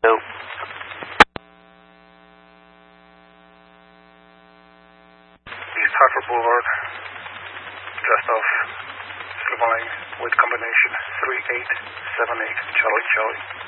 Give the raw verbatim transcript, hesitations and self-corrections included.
Nope. East Hartford Boulevard, just off Silver Lane with combination three eight seven eight, Charlie Charlie.